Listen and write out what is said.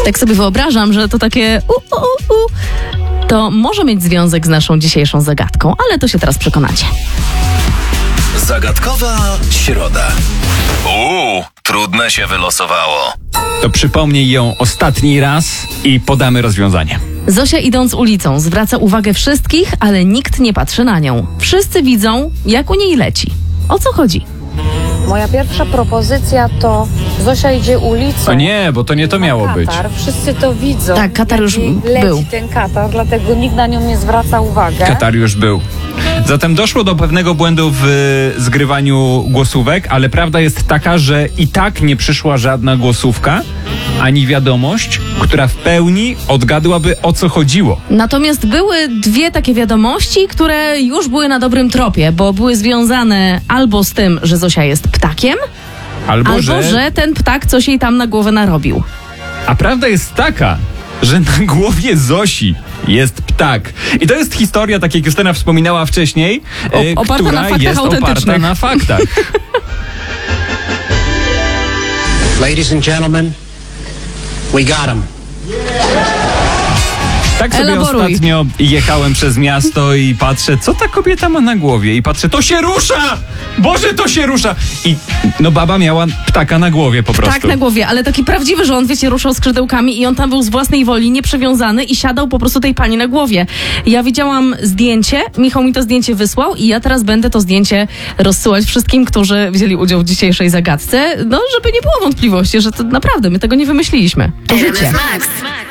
Tak sobie wyobrażam, że to takie to może mieć związek z naszą dzisiejszą zagadką, ale to się teraz przekonacie. Zagadkowa środa. Trudne się wylosowało. To przypomnij ją ostatni raz i podamy rozwiązanie. Zosia idąc ulicą zwraca uwagę wszystkich, ale nikt nie patrzy na nią. Wszyscy widzą, jak u niej leci. O co chodzi? Moja pierwsza propozycja to Zosia idzie ulicą. O nie, bo to nie to miało być. Katar, wszyscy to widzą. Tak, Katar już leci był. ten Katar, dlatego nikt na nią nie zwraca uwagi. Katar już był. Zatem doszło do pewnego błędu w zgrywaniu głosówek, ale prawda jest taka, że i tak nie przyszła żadna głosówka, ani wiadomość, która w pełni odgadłaby, o co chodziło. Natomiast były dwie takie wiadomości, które już były na dobrym tropie, bo były związane albo z tym, że Zosia jest ptakiem, albo że ten ptak coś jej tam na głowę narobił. A prawda jest taka, że na głowie Zosi jest ptak. I to jest historia, tak jak Justyna wspominała wcześniej, oparta która na faktach jest oparta autentycznych. na faktach. Ladies and gentlemen, we got him. Tak sobie Elaboruj. ostatnio jechałem przez miasto i patrzę, co ta kobieta ma na głowie. I patrzę, to się rusza! Boże, to się rusza! I no baba miała ptaka na głowie po prostu. Tak, na głowie, ale taki prawdziwy, że on, wiecie, ruszał skrzydełkami i on tam był z własnej woli nieprzywiązany i siadał po prostu tej pani na głowie. Ja widziałam zdjęcie, Michał mi to zdjęcie wysłał i ja teraz będę to zdjęcie rozsyłać wszystkim, którzy wzięli udział w dzisiejszej zagadce, no żeby nie było wątpliwości, że to naprawdę, my tego nie wymyśliliśmy. To życie. Max.